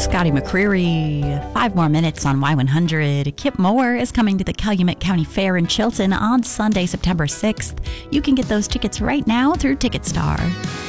Scotty McCreery. 5 more minutes on Y100. Kip Moore is coming to the Calumet County Fair in Chilton on Sunday, September 6th. You can get those tickets right now through Ticketstar.